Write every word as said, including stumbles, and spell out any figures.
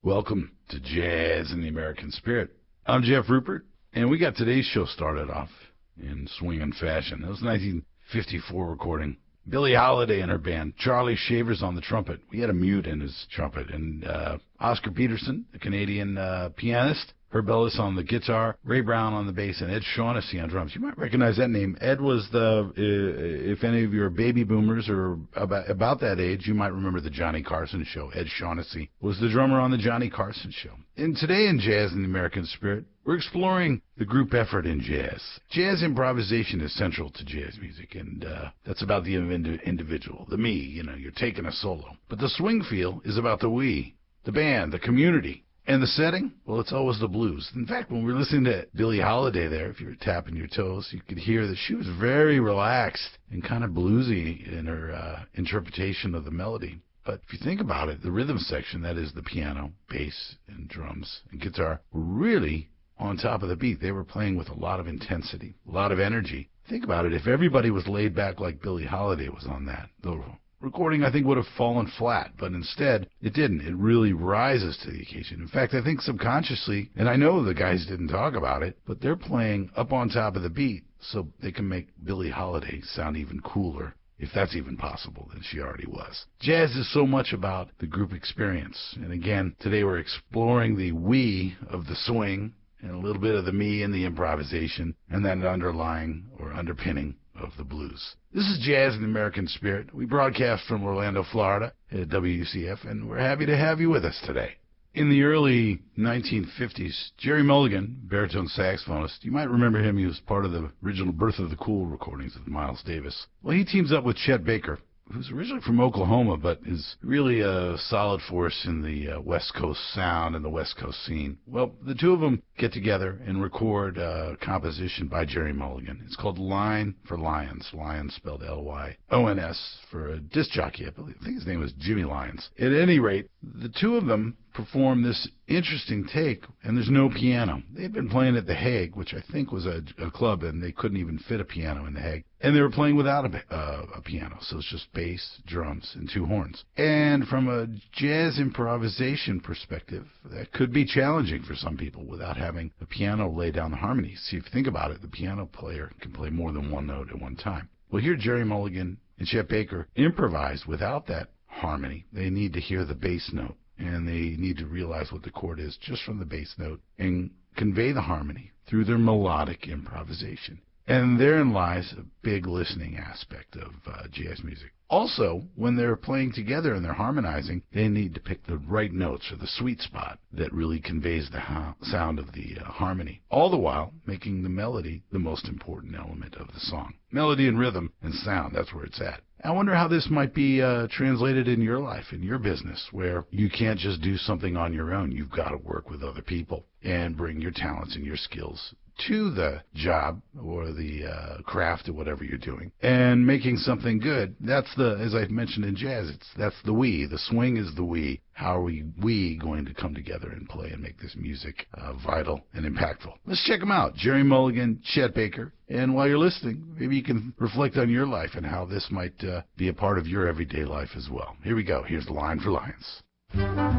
Welcome to Jazz in the American Spirit. I'm Jeff Rupert, and we got today's show started off in swinging fashion. That was a nineteen fifty-four recording. Billie Holiday and her band, Charlie Shavers on the trumpet. We had a mute in his trumpet. And uh, Oscar Peterson, a Canadian uh, pianist, Herb Ellis on the guitar, Ray Brown on the bass, and Ed Shaughnessy on drums. You might recognize that name. Ed was the, uh, if any of you are baby boomers or about, about that age, you might remember the Johnny Carson Show. Ed Shaughnessy was the drummer on the Johnny Carson Show. And today in Jazz in the American Spirit, we're exploring the group effort in jazz. Jazz improvisation is central to jazz music, and uh, that's about the individual, the me, you know, you're taking a solo. But the swing feel is about the we, the band, the community. And the setting? Well, it's always the blues. In fact, when we were listening to Billie Holiday there, if you were tapping your toes, you could hear that she was very relaxed and kind of bluesy in her uh, interpretation of the melody. But if you think about it, the rhythm section, that is the piano, bass, and drums, and guitar, were really on top of the beat. They were playing with a lot of intensity, a lot of energy. Think about it. If everybody was laid back like Billie Holiday was on that, the recording, I think, would have fallen flat, but instead, it didn't. It really rises to the occasion. In fact, I think subconsciously, and I know the guys didn't talk about it, but they're playing up on top of the beat so they can make Billie Holiday sound even cooler, if that's even possible, than she already was. Jazz is so much about the group experience, and again, today we're exploring the we of the swing, and a little bit of the me in the improvisation, and that underlying or underpinning of the blues. This is Jazz in the American Spirit. We broadcast from Orlando, Florida at W U C F, and we're happy to have you with us today. In the early nineteen fifties, Jerry Mulligan, baritone saxophonist, you might remember him. He was part of the original Birth of the Cool recordings of Miles Davis. Well, he teams up with Chet Baker, who's originally from Oklahoma, but is really a solid force in the uh, West Coast sound and the West Coast scene. Well, the two of them get together and record a composition by Jerry Mulligan. It's called Line for Lyons. Lyons spelled L Y O N S for a disc jockey, I believe. I think his name was Jimmy Lyons. At any rate, the two of them perform this interesting take, and there's no piano. They'd been playing at The Hague, which I think was a, a club, and they couldn't even fit a piano in The Hague. And they were playing without a, uh, a piano, so it's just bass, drums, and two horns. And from a jazz improvisation perspective, that could be challenging for some people without having a piano lay down the harmonies. See, if you think about it, the piano player can play more than one note at one time. Well, here Jerry Mulligan and Chet Baker improvise without that harmony. They need to hear the bass note, and they need to realize what the chord is just from the bass note and convey the harmony through their melodic improvisation. And therein lies a big listening aspect of uh, jazz music. Also, when they're playing together and they're harmonizing, they need to pick the right notes or the sweet spot that really conveys the ha- sound of the uh, harmony, all the while making the melody the most important element of the song. Melody and rhythm and sound, that's where it's at. I wonder how this might be uh, translated in your life, in your business, where you can't just do something on your own. You've got to work with other people and bring your talents and your skills to the job or the uh, craft or whatever you're doing, and making something good. That's the, as I mentioned in jazz, it's that's the we. The swing is the we. How are we, we going to come together and play and make this music uh, vital and impactful? Let's check them out. Jerry Mulligan, Chet Baker. And while you're listening, maybe you can reflect on your life and how this might uh, be a part of your everyday life as well. Here we go. Here's the Line for Lyons.